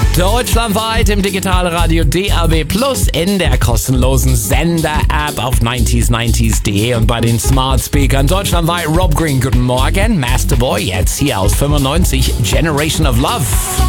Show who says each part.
Speaker 1: Deutschlandweit im Digitalradio DAB Plus, in der kostenlosen Sender-App auf 90s90s.de und bei den Smart Speakern deutschlandweit. Rob Green, guten Morgen. Masterboy, jetzt hier aus 95, Generation of Love.